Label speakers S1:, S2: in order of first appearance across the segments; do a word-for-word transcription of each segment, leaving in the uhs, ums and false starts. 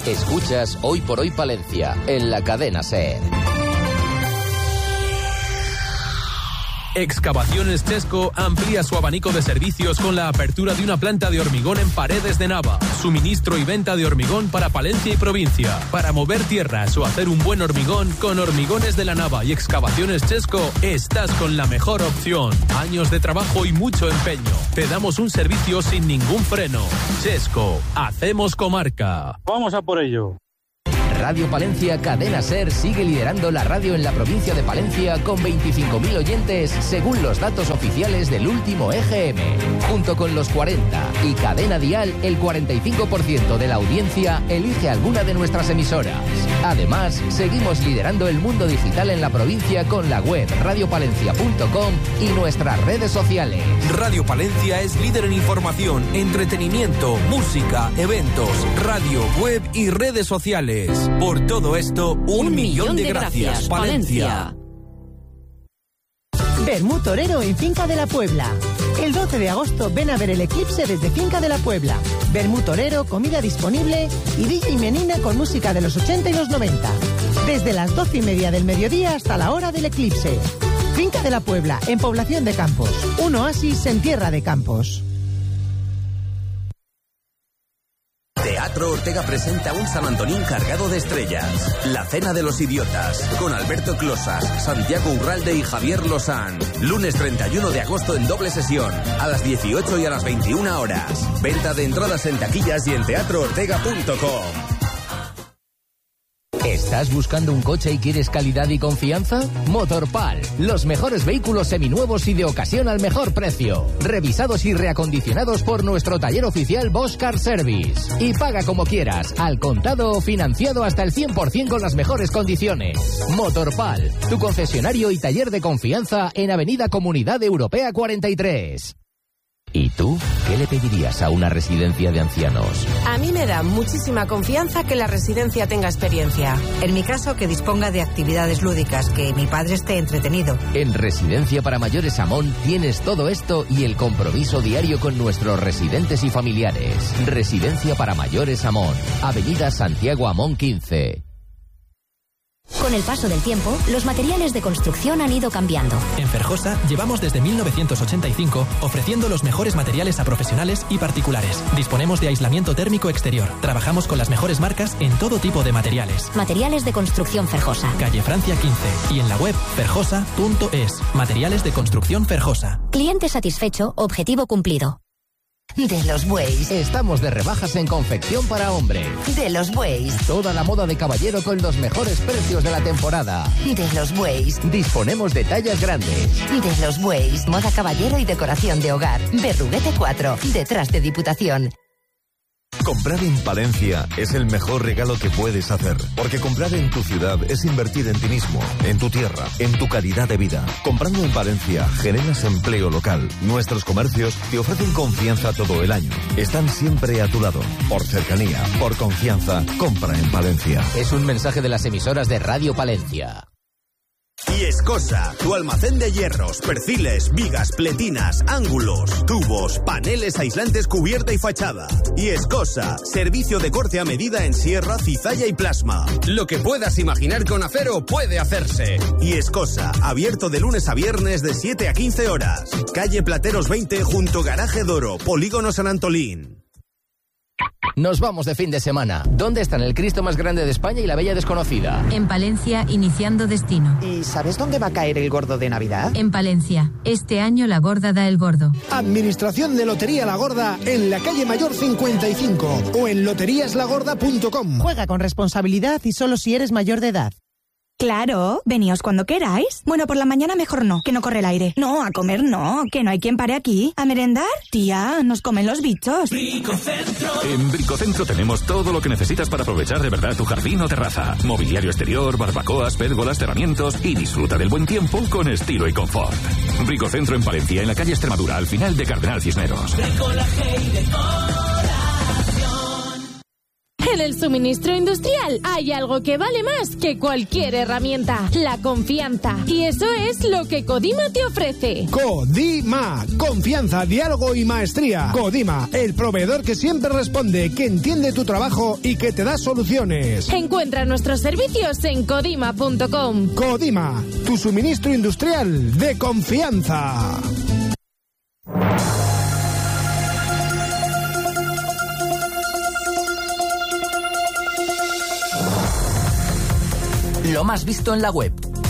S1: Escuchas Hoy por Hoy Palencia, en la cadena SER.
S2: Excavaciones Chesco amplía su abanico de servicios con la apertura de una planta de hormigón en Paredes de Nava. Suministro y venta de hormigón para Palencia y provincia. Para mover tierras o hacer un buen hormigón, con Hormigones de la Nava y Excavaciones Chesco estás con la mejor opción. Años de trabajo y mucho empeño. Te damos un servicio sin ningún freno. Chesco, hacemos comarca.
S3: Vamos a por ello.
S1: Radio Palencia Cadena SER sigue liderando la radio en la provincia de Palencia con veinticinco mil oyentes según los datos oficiales del último E G M. Junto con los cuarenta y Cadena Dial, el cuarenta y cinco por ciento de la audiencia elige alguna de nuestras emisoras. Además, seguimos liderando el mundo digital en la provincia con la web radio palencia punto com y nuestras redes sociales.
S4: Radio Palencia es líder en información, entretenimiento, música, eventos, radio, web y redes sociales. Por todo esto, un, un millón, millón de, de gracias, gracias Palencia.
S5: Vermú Torero en Finca de la Puebla. El doce de agosto ven a ver el eclipse desde Finca de la Puebla. Vermú Torero, comida disponible y D J Menina con música de los ochenta y los noventa. Desde las doce y media del mediodía hasta la hora del eclipse. Finca de la Puebla, en Población de Campos. Un oasis en tierra de campos.
S6: Teatro Ortega presenta un San Antonín cargado de estrellas. La Cena de los Idiotas, con Alberto Closas, Santiago Urralde y Javier Lozán. Lunes treinta y uno de agosto en doble sesión, a las dieciocho y a las veintiuna horas. Venta de entradas en taquillas y en teatro ortega punto com.
S1: ¿Estás buscando un coche y quieres calidad y confianza? Motorpal, los mejores vehículos seminuevos y de ocasión al mejor precio. Revisados y reacondicionados por nuestro taller oficial Bosch Car Service. Y paga como quieras, al contado o financiado hasta el cien por ciento con las mejores condiciones. Motorpal, tu concesionario y taller de confianza en Avenida Comunidad Europea cuarenta y tres. ¿Y tú qué le pedirías a una residencia de ancianos?
S7: A mí me da muchísima confianza que la residencia tenga experiencia. En mi caso, que disponga de actividades lúdicas, que mi padre esté entretenido.
S1: En Residencia para Mayores Amón tienes todo esto y el compromiso diario con nuestros residentes y familiares. Residencia para Mayores Amón, Avenida Santiago Amón quince.
S8: Con el paso del tiempo, los materiales de construcción han ido cambiando.
S9: En Ferjosa llevamos desde mil novecientos ochenta y cinco ofreciendo los mejores materiales a profesionales y particulares. Disponemos de aislamiento térmico exterior. Trabajamos con las mejores marcas en todo tipo de materiales.
S8: Materiales de construcción Ferjosa.
S9: Calle Francia quince y en la web ferjosa punto es. Materiales de construcción Ferjosa.
S8: Cliente satisfecho, objetivo cumplido.
S1: De los Bueys. Estamos de rebajas en confección para hombre.
S8: De los Bueys.
S1: Toda la moda de caballero con los mejores precios de la temporada.
S8: De los Bueys.
S1: Disponemos de tallas grandes.
S8: De los Bueys. Moda caballero y decoración de hogar. Berruguete cuatro, detrás de Diputación.
S10: Comprar en Palencia es el mejor regalo que puedes hacer, porque comprar en tu ciudad es invertir en ti mismo, en tu tierra, en tu calidad de vida. Comprando en Palencia generas empleo local. Nuestros comercios te ofrecen confianza todo el año. Están siempre a tu lado. Por cercanía, por confianza, compra en Palencia.
S1: Es un mensaje de las emisoras de Radio Palencia.
S11: Y Escosa, tu almacén de hierros, perfiles, vigas, pletinas, ángulos, tubos, paneles aislantes, cubierta y fachada. Y Escosa, servicio de corte a medida en sierra, cizalla y plasma. Lo que puedas imaginar con acero puede hacerse. Y Escosa, abierto de lunes a viernes de siete a quince horas. Calle Plateros veinte junto Garaje Doro, Polígono San Antolín.
S1: Nos vamos de fin de semana. ¿Dónde están el Cristo más grande de España y la Bella Desconocida?
S12: En Palencia, iniciando destino.
S13: ¿Y sabes dónde va a caer el gordo de Navidad?
S12: En Palencia. Este año la Gorda da el gordo.
S14: Administración de Lotería La Gorda en la calle Mayor cincuenta y cinco o en loterías la gorda punto com.
S5: Juega con responsabilidad y solo si eres mayor de edad.
S15: Claro, veníos cuando queráis. Bueno, por la mañana mejor no, que no corre el aire. No, a comer no, que no hay quien pare aquí. ¿A merendar? Tía, nos comen los bichos.
S16: Bricocentro. En Bricocentro tenemos todo lo que necesitas para aprovechar de verdad tu jardín o terraza. Mobiliario exterior, barbacoas, pérgolas, cerramientos y disfruta del buen tiempo con estilo y confort. Bricocentro en Palencia, en la calle Extremadura, al final de Cardenal Cisneros.
S17: Bricolaje y decoración.
S3: En el suministro industrial hay algo que vale más que cualquier herramienta: la confianza. Y eso es lo que Codima te ofrece.
S14: Codima. Confianza, diálogo y maestría. Codima, el proveedor que siempre responde, que entiende tu trabajo y que te da soluciones.
S3: Encuentra nuestros servicios en codima punto com.
S14: Codima, tu suministro industrial de confianza.
S1: Lo más visto en la web.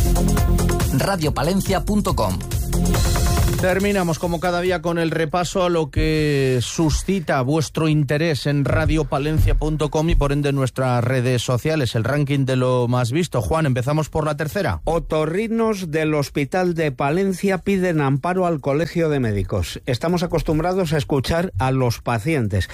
S1: radio palencia punto com.
S17: Terminamos como cada día con el repaso a lo que suscita vuestro interés en radio palencia punto com y por ende nuestras redes sociales, el ranking de lo más visto. Juan, empezamos por la tercera.
S18: Otorrinos del Hospital de Palencia piden amparo al Colegio de Médicos. Estamos acostumbrados a escuchar a los pacientes,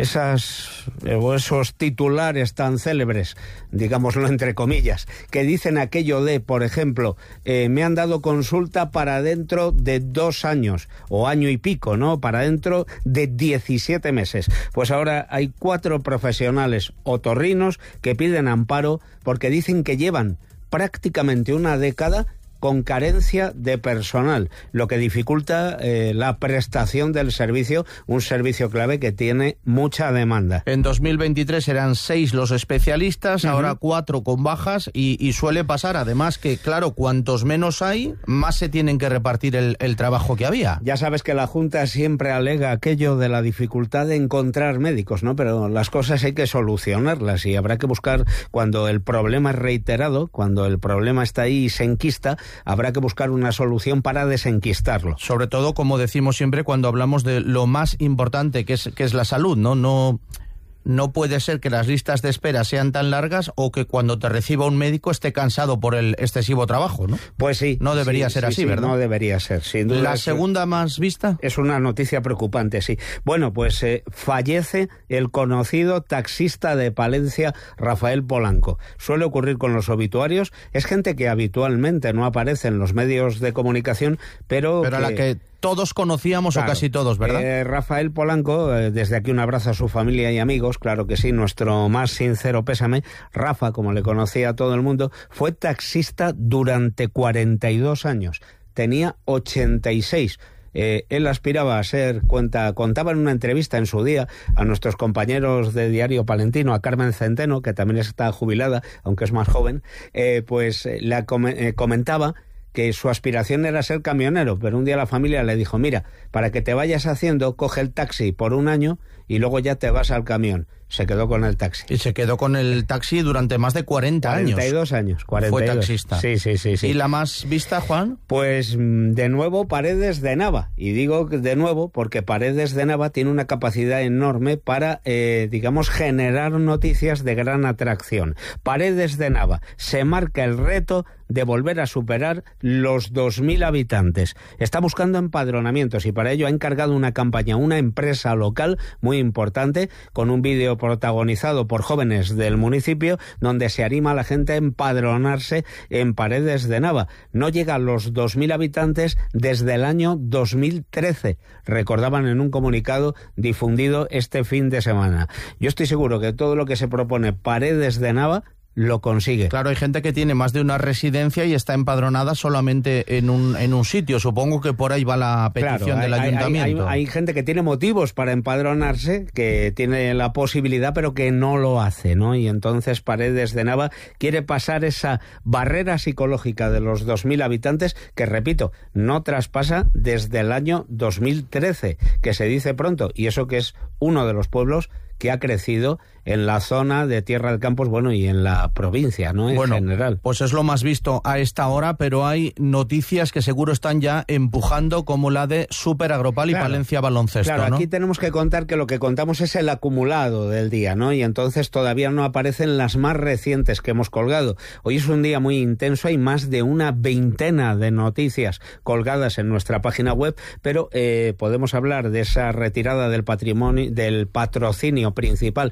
S18: esas, esos titulares tan célebres, digámoslo entre comillas, que dicen aquello de, por ejemplo, eh, me han dado consulta para dentro de dos años o año y pico, ¿no? Para dentro de diecisiete meses. Pues ahora hay cuatro profesionales otorrinos que piden amparo porque dicen que llevan prácticamente una década con carencia de personal, lo que dificulta eh, la prestación del servicio, un servicio clave que tiene mucha demanda.
S17: En dos mil veintitrés eran seis los especialistas, uh-huh. ahora cuatro con bajas y, y suele pasar además que, claro, cuantos menos hay, más se tienen que repartir el, el trabajo que había.
S18: Ya sabes que la Junta siempre alega aquello de la dificultad de encontrar médicos, ¿no? Pero las cosas hay que solucionarlas y habrá que buscar, cuando el problema es reiterado, cuando el problema está ahí y se enquista, habrá que buscar una solución para desenquistarlo.
S17: Sobre todo, como decimos siempre, cuando hablamos de lo más importante, que es, que es la salud, ¿no? No... No puede ser que las listas de espera sean tan largas o que cuando te reciba un médico esté cansado por el excesivo trabajo, ¿no?
S18: Pues sí.
S17: No debería
S18: sí,
S17: ser
S18: sí,
S17: así,
S18: sí,
S17: ¿verdad?
S18: No debería ser, sin duda.
S17: ¿La segunda más vista?
S18: Es una noticia preocupante, sí. Bueno, pues eh, fallece el conocido taxista de Palencia, Rafael Polanco. Suele ocurrir con los obituarios. Es gente que habitualmente no aparece en los medios de comunicación, pero...
S17: Pero
S18: que...
S17: a la que todos conocíamos, claro, o casi todos, ¿verdad?
S18: Eh, Rafael Polanco, eh, desde aquí un abrazo a su familia y amigos, claro que sí, nuestro más sincero pésame. Rafa, como le conocía a todo el mundo, fue taxista durante cuarenta y dos años, tenía ochenta y seis. Eh, él aspiraba a ser, cuenta, contaba en una entrevista en su día a nuestros compañeros de Diario Palentino, a Carmen Centeno, que también está jubilada, aunque es más joven, eh, pues eh, la com- eh, comentaba que su aspiración era ser camionero, pero un día la familia le dijo, mira, para que te vayas haciendo, coge el taxi por un año y luego ya te vas al camión. Se quedó con el taxi.
S17: Y se quedó con el taxi durante más de cuarenta años.
S18: cuarenta y dos años. cuarenta y dos.
S17: Fue taxista.
S18: Sí, sí, sí, sí.
S17: ¿Y la más vista, Juan?
S18: Pues de nuevo Paredes de Nava. Y digo de nuevo porque Paredes de Nava tiene una capacidad enorme para, eh, digamos, generar noticias de gran atracción. Paredes de Nava se marca el reto de volver a superar los dos mil habitantes. Está buscando empadronamientos y para ello ha encargado una campaña a una empresa local muy importante con un vídeo protagonizado por jóvenes del municipio donde se anima a la gente a empadronarse en Paredes de Nava. No llega a los dos mil habitantes desde el año dos mil trece, recordaban en un comunicado difundido este fin de semana. Yo estoy seguro que todo lo que se propone Paredes de Nava lo consigue.
S17: Claro, hay gente que tiene más de una residencia y está empadronada solamente en un en un sitio. Supongo que por ahí va la petición
S18: claro,
S17: del
S18: hay,
S17: ayuntamiento.
S18: Hay, hay, hay gente que tiene motivos para empadronarse, que tiene la posibilidad, pero que no lo hace, ¿no? Y entonces Paredes de Nava quiere pasar esa barrera psicológica de los dos mil habitantes, que, repito, no traspasa desde el año dos mil trece, que se dice pronto, y eso que es uno de los pueblos que ha crecido en la zona de Tierra del Campos, bueno, y en la provincia, ¿no? En
S17: bueno,
S18: general.
S17: Pues es lo más visto a esta hora, pero hay noticias que seguro están ya empujando, como la de Super Agropal y
S18: claro,
S17: Palencia Baloncesto,
S18: Claro,
S17: ¿no?
S18: aquí tenemos que contar que lo que contamos es el acumulado del día, ¿no? Y entonces todavía no aparecen las más recientes que hemos colgado. Hoy es un día muy intenso, hay más de una veintena de noticias colgadas en nuestra página web, pero eh, podemos hablar de esa retirada del patrimonio, del patrocinio principal del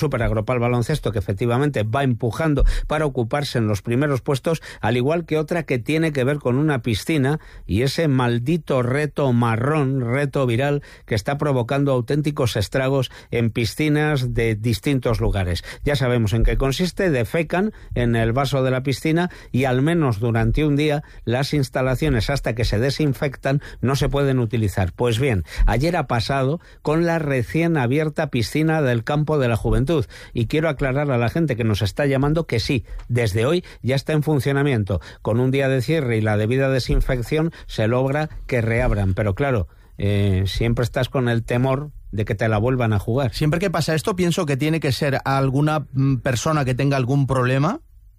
S18: Super Agropal Baloncesto, que efectivamente va empujando para ocuparse en los primeros puestos, al igual que otra que tiene que ver con una piscina y ese maldito reto marrón, reto viral, que está provocando auténticos estragos en piscinas de distintos lugares. Ya sabemos en qué consiste: defecan en el vaso de la piscina y al menos durante un día las instalaciones, hasta que se desinfectan, no se pueden utilizar. Pues bien, ayer ha pasado con la recién abierta piscina del Campo de la Juventud, y quiero aclarar a la gente que nos está llamando que sí, desde hoy ya está en funcionamiento. Con un día de cierre y la debida desinfección se logra que reabran, pero claro, eh, siempre estás con el temor de que te la vuelvan a jugar.
S17: Siempre que pasa esto pienso que tiene que ser alguna persona que tenga algún problema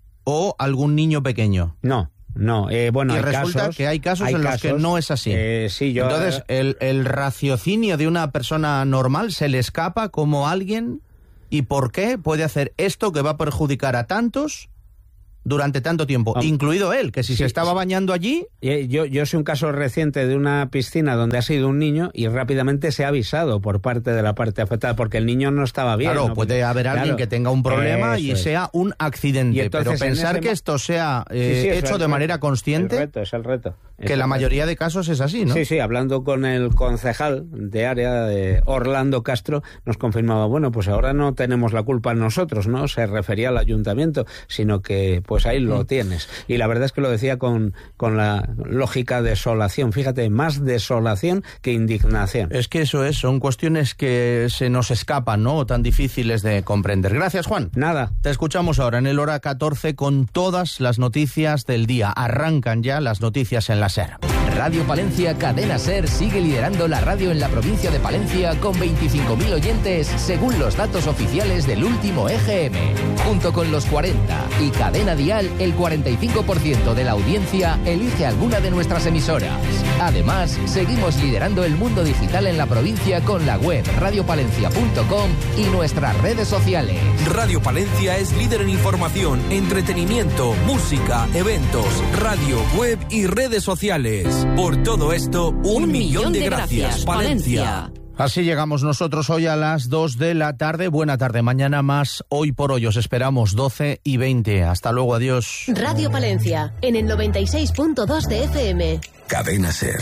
S17: o algún niño pequeño.
S18: No. No, eh, bueno,
S17: y
S18: hay
S17: resulta
S18: casos,
S17: que hay casos
S18: hay
S17: en
S18: casos,
S17: los que no es así.
S18: Eh, sí, yo,
S17: Entonces, el, el raciocinio de una persona normal se le escapa como alguien, ¿y por qué puede hacer esto que va a perjudicar a tantos durante tanto tiempo? Um, incluido él, que si sí, se estaba bañando allí...
S18: Yo, yo soy un caso reciente de una piscina donde ha sido un niño y rápidamente se ha avisado por parte de la parte afectada, porque el niño no estaba bien.
S17: Claro,
S18: ¿no?
S17: puede haber alguien claro, que tenga un problema y sea un accidente, pero pensar que esto sea eh, sí, sí, hecho de manera consciente...
S18: El reto, es el reto. Es
S17: que
S18: el
S17: la
S18: reto.
S17: mayoría de casos es así, ¿no?
S18: Sí, sí, hablando con el concejal de área, de Orlando Castro, nos confirmaba, bueno, pues ahora no tenemos la culpa nosotros, ¿no? Se refería al ayuntamiento, sino que pues ahí lo mm. tiene. Y la verdad es que lo decía con, con la lógica desolación. Fíjate, más desolación que indignación.
S17: Es que eso es, son cuestiones que se nos escapan, ¿no? Tan difíciles de comprender. Gracias, Juan.
S18: Nada.
S17: Te escuchamos ahora en el hora catorce con todas las noticias del día. Arrancan ya las noticias en la SER.
S1: Radio Palencia Cadena SER sigue liderando la radio en la provincia de Palencia con veinticinco mil oyentes según los datos oficiales del último E G M. Junto con los cuarenta y Cadena Dial, el cuarenta y cinco por ciento de la audiencia elige alguna de nuestras emisoras. Además, seguimos liderando el mundo digital en la provincia con la web radio palencia punto com y nuestras redes sociales.
S4: Radio Palencia es líder en información, entretenimiento, música, eventos, radio, web y redes sociales. Por todo esto, un, un millón, millón de gracias, gracias Palencia. Palencia.
S17: Así llegamos nosotros hoy a las dos de la tarde. Buena tarde, mañana más. Hoy por hoy os esperamos doce y veinte. Hasta luego, adiós.
S19: Radio Palencia, en el noventa y seis punto dos de F M.
S6: Cadena SER.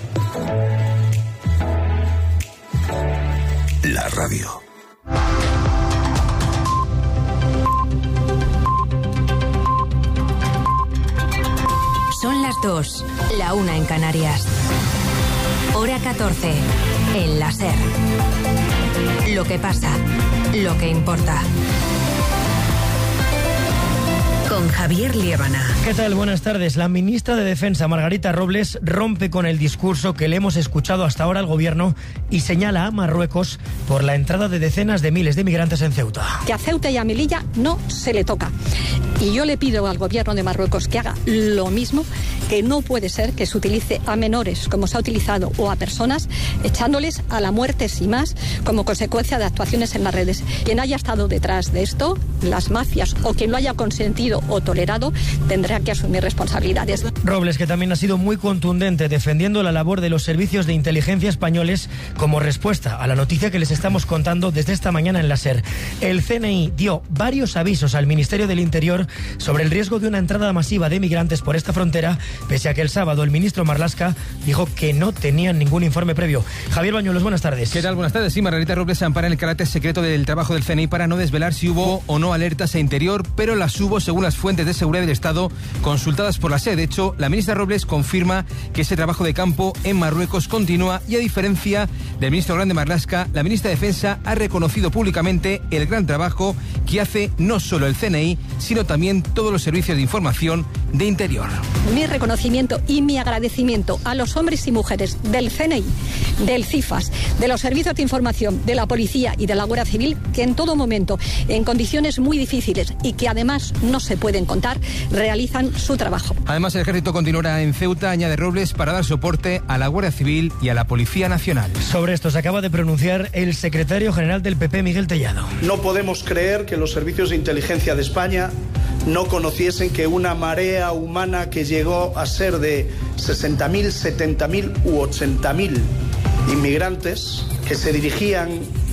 S6: La radio.
S12: Son las dos, la una en Canarias. Hora catorce, en la SER. Lo que pasa, lo que importa. Con Javier Liébana.
S20: ¿Qué tal? Buenas tardes. La ministra de Defensa, Margarita Robles, rompe con el discurso que le hemos escuchado hasta ahora al gobierno y señala a Marruecos por la entrada de decenas de miles de migrantes en Ceuta.
S21: Que a Ceuta y a Melilla no se le toca. Y yo le pido al gobierno de Marruecos que haga lo mismo, que no puede ser que se utilice a menores, como se ha utilizado, o a personas, echándoles a la muerte sin más, como consecuencia de actuaciones en las redes. Quien haya estado detrás de esto, las mafias, o quien lo haya consentido o tolerado, tendrá que asumir responsabilidades.
S20: Robles, que también ha sido muy contundente defendiendo la labor de los servicios de inteligencia españoles como respuesta a la noticia que les estamos contando desde esta mañana en la SER. El C N I dio varios avisos al Ministerio del Interior sobre el riesgo de una entrada masiva de migrantes por esta frontera, pese a que el sábado el ministro Marlaska dijo que no tenían ningún informe previo. Javier Bañuelos, buenas tardes.
S22: ¿Qué tal? Buenas tardes. Sí, Margarita Robles se ampara en el carácter secreto del trabajo del C N I para no desvelar si hubo o no alertas a Interior, pero las hubo según las fuentes de seguridad del Estado consultadas por la SER. De hecho, la ministra Robles confirma que ese trabajo de campo en Marruecos continúa y, a diferencia del ministro Grande Marlaska, la ministra de Defensa ha reconocido públicamente el gran trabajo que hace no solo el C N I, sino también todos los servicios de información de Interior.
S21: Mi reconocimiento y mi agradecimiento a los hombres y mujeres del C N I, del CIFAS, de los servicios de información, de la Policía y de la Guardia Civil, que en todo momento, en condiciones muy difíciles y que además no se pueden contar, realizan su trabajo.
S22: Además, el ejército continuará en Ceuta, añade Robles, para dar soporte a la Guardia Civil y a la Policía Nacional.
S20: Sobre esto se acaba de pronunciar el secretario general del P P, Miguel Tellado.
S23: No podemos creer que los servicios de inteligencia de España no conociesen que una marea humana que llegó a ser de sesenta mil, setenta mil u ochenta mil inmigrantes que se dirigían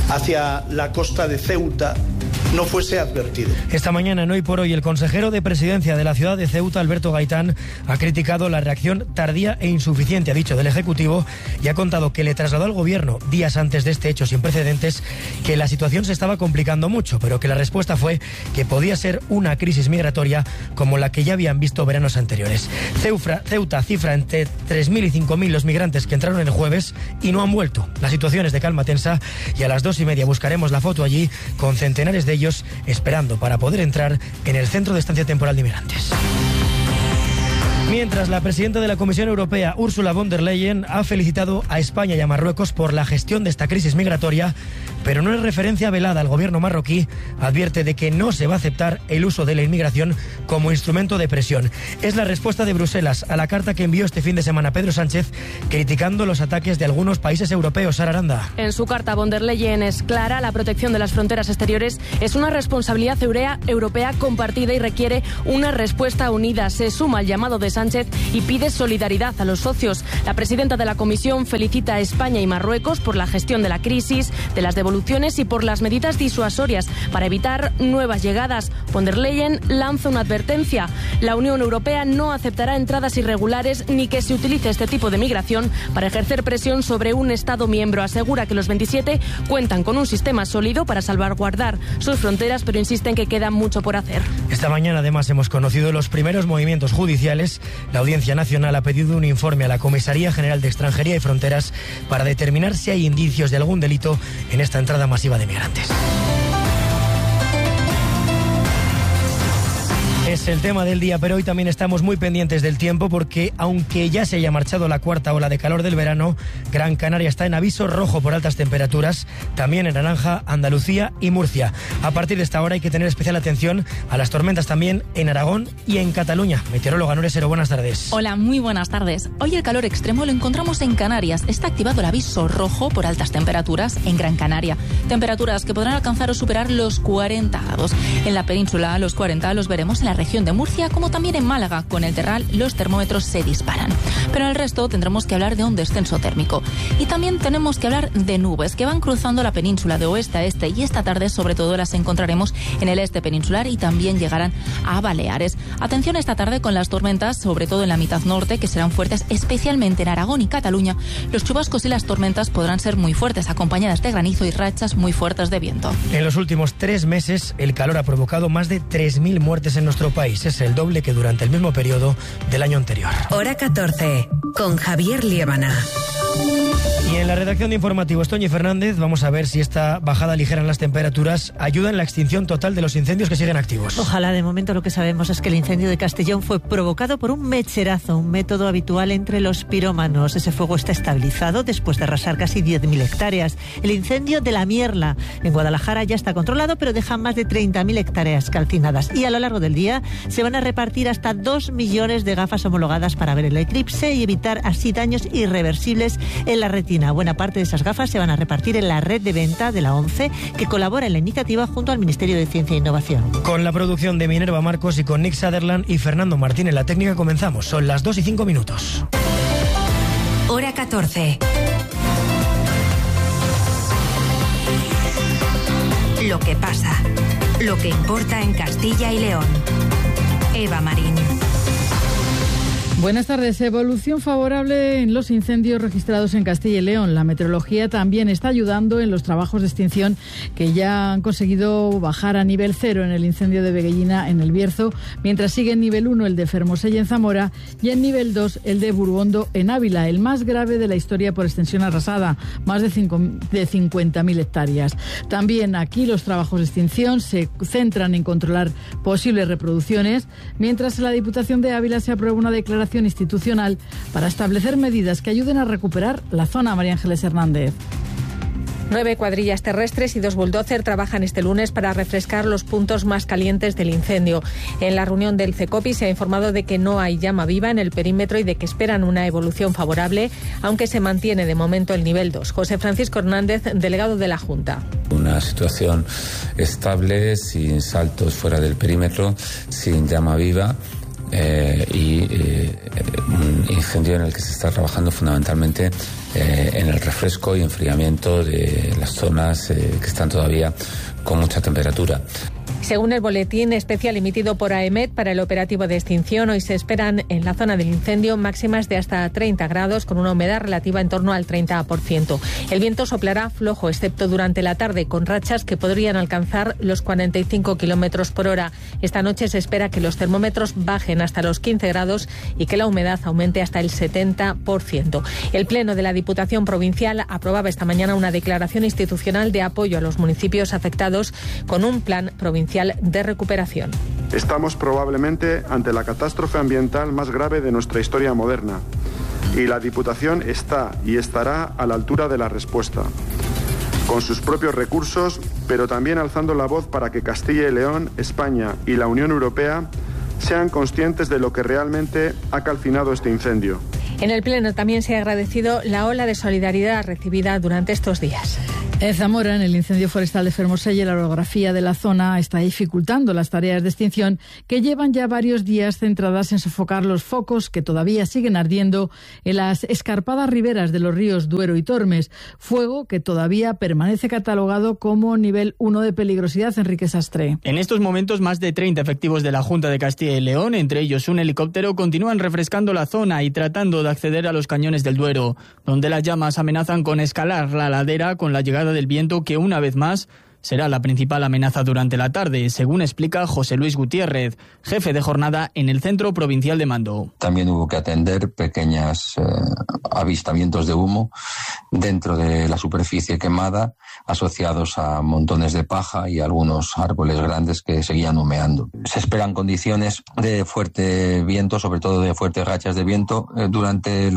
S23: hacia la costa de Ceuta no fuese advertido.
S20: Esta mañana, en Hoy por Hoy, el consejero de Presidencia de la ciudad de Ceuta, Alberto Gaitán, ha criticado la reacción tardía e insuficiente, ha dicho, del Ejecutivo, y ha contado que le trasladó al Gobierno, días antes de este hecho sin precedentes, que la situación se estaba complicando mucho, pero que la respuesta fue que podía ser una crisis migratoria como la que ya habían visto veranos anteriores. Ceufra, Ceuta cifra entre tres mil y cinco mil los migrantes que entraron el jueves y no han vuelto. La situación es de calma tensa y a las dos y media buscaremos la foto allí con centenares de ellos esperando para poder entrar en el centro de estancia temporal de inmigrantes. Mientras, la presidenta de la Comisión Europea, Ursula von der Leyen, ha felicitado a España y a Marruecos por la gestión de esta crisis migratoria, pero no es referencia velada al gobierno marroquí, advierte de que no se va a aceptar el uso de la inmigración como instrumento de presión. Es la respuesta de Bruselas a la carta que envió este fin de semana Pedro Sánchez, criticando los ataques de algunos países europeos. Sara Aranda.
S2: En su carta, von der Leyen es clara: la protección de las fronteras exteriores es una responsabilidad europea compartida y requiere una respuesta unida. Se suma al llamado de Sánchez y pide solidaridad a los socios. La presidenta de la Comisión felicita a España y Marruecos por la gestión de la crisis, de las devoluciones y por las medidas disuasorias para evitar nuevas llegadas. Von der Leyen lanza una advertencia: la Unión Europea no aceptará entradas irregulares ni que se utilice este tipo de migración para ejercer presión sobre un Estado miembro. Asegura que los veintisiete cuentan con un sistema sólido para salvaguardar sus fronteras, pero insiste en que queda mucho por hacer.
S20: Esta mañana, además, hemos conocido los primeros movimientos judiciales. La Audiencia Nacional ha pedido un informe a la Comisaría General de Extranjería y Fronteras para determinar si hay indicios de algún delito en esta entrada masiva de migrantes. Es el tema del día, pero hoy también estamos muy pendientes del tiempo porque, aunque ya se haya marchado la cuarta ola de calor del verano, Gran Canaria está en aviso rojo por altas temperaturas, también en naranja Andalucía y Murcia. A partir de esta hora hay que tener especial atención a las tormentas también en Aragón y en Cataluña. Meteoróloga Nuria Sero, buenas tardes.
S7: Hola, muy buenas tardes. Hoy el calor extremo lo encontramos en Canarias. Está activado el aviso rojo por altas temperaturas en Gran Canaria. Temperaturas que podrán alcanzar o superar los cuarenta grados. En la península, los cuarenta los veremos en la región de Murcia, como también en Málaga. Con el Terral los termómetros se disparan, pero en el resto tendremos que hablar de un descenso térmico y también tenemos que hablar de nubes que van cruzando la península de oeste a este, y esta tarde sobre todo las encontraremos en el este peninsular y también llegarán a Baleares. Atención esta tarde con las tormentas, sobre todo en la mitad norte, que serán fuertes especialmente en Aragón y Cataluña. Los chubascos y las tormentas podrán ser muy fuertes, acompañadas de granizo y rachas muy fuertes de viento.
S20: En los últimos tres meses el calor ha provocado más de tres mil muertes en nuestro país. Es el doble que durante el mismo periodo del año anterior.
S12: Hora catorce, con Javier Liébana.
S20: Y en la redacción de Informativos, Toñi Fernández, vamos a ver si esta bajada ligera en las temperaturas ayuda en la extinción total de los incendios que siguen activos.
S9: Ojalá. De momento lo que sabemos es que el incendio de Castellón fue provocado por un mecherazo, un método habitual entre los pirómanos. Ese fuego está estabilizado después de arrasar casi diez mil hectáreas. El incendio de La Mierla en Guadalajara ya está controlado, pero deja más de treinta mil hectáreas calcinadas. Y a lo largo del día se van a repartir hasta dos millones de gafas homologadas para ver el eclipse y evitar así daños irreversibles en la retina. Buena parte de esas gafas se van a repartir en la red de venta de la ONCE, que colabora en la iniciativa junto al Ministerio de Ciencia e Innovación.
S20: Con la producción de Minerva Marcos y con Nick Sutherland y Fernando Martín en la técnica comenzamos. Son las dos y cinco minutos.
S12: Hora catorce. Lo que pasa. Lo que importa en Castilla y León. Eva Marín.
S24: Buenas tardes. Evolución favorable en los incendios registrados en Castilla y León. La meteorología también está ayudando en los trabajos de extinción que ya han conseguido bajar a nivel cero en el incendio de Veguellina en el Bierzo, mientras sigue en nivel uno el de Fermosella en Zamora y en nivel dos el de Burgondo en Ávila, el más grave de la historia por extensión arrasada, más de, de cincuenta mil hectáreas. También aquí los trabajos de extinción se centran en controlar posibles reproducciones, mientras en la Diputación de Ávila se aprueba una declaración institucional para establecer medidas que ayuden a recuperar la zona. María Ángeles Hernández.
S25: Nueve cuadrillas terrestres y dos bulldozer trabajan este lunes para refrescar los puntos más calientes del incendio. En la reunión del CECOPI se ha informado de que no hay llama viva en el perímetro y de que esperan una evolución favorable, aunque se mantiene de momento el nivel dos. José Francisco Hernández, delegado de la Junta.
S26: Una situación estable, sin saltos fuera del perímetro, sin llama viva.
S5: eh, y eh, un incendio en el que se está trabajando fundamentalmente eh, en el refresco y enfriamiento de las zonas eh, que están todavía con mucha temperatura.
S25: Según el boletín especial emitido por AEMET para el operativo de extinción, hoy se esperan en la zona del incendio máximas de hasta treinta grados con una humedad relativa en torno al treinta por ciento. El viento soplará flojo, excepto durante la tarde, con rachas que podrían alcanzar los cuarenta y cinco kilómetros por hora. Esta noche se espera que los termómetros bajen hasta los quince grados y que la humedad aumente hasta el setenta por ciento. El Pleno de la Diputación Provincial aprobaba esta mañana una declaración institucional de apoyo a los municipios afectados con un plan provincial de recuperación.
S8: Estamos probablemente ante la catástrofe ambiental más grave de nuestra historia moderna y la Diputación está y estará a la altura de la respuesta, con sus propios recursos, pero también alzando la voz para que Castilla y León, España y la Unión Europea sean conscientes de lo que realmente ha calcinado este incendio.
S25: En el Pleno también se ha agradecido la ola de solidaridad recibida durante estos días.
S24: En Zamora, en el incendio forestal de Fermoselle, la orografía de la zona está dificultando las tareas de extinción que llevan ya varios días centradas en sofocar los focos que todavía siguen ardiendo en las escarpadas riberas de los ríos Duero y Tormes. Fuego que todavía permanece catalogado como nivel uno de peligrosidad. Enrique Sastre.
S10: En estos momentos, más de treinta efectivos de la Junta de Castilla y León, entre ellos un helicóptero, continúan refrescando la zona y tratando de acceder a los cañones del Duero, donde las llamas amenazan con escalar la ladera con la llegada del viento, que una vez más será la principal amenaza durante la tarde, según explica José Luis Gutiérrez, jefe de jornada en el Centro Provincial de Mando.
S11: También hubo que atender pequeños eh, avistamientos de humo dentro de la superficie quemada, asociados a montones de paja y algunos árboles grandes que seguían humeando. Se esperan condiciones de fuerte viento, sobre todo de fuertes rachas de viento, eh, durante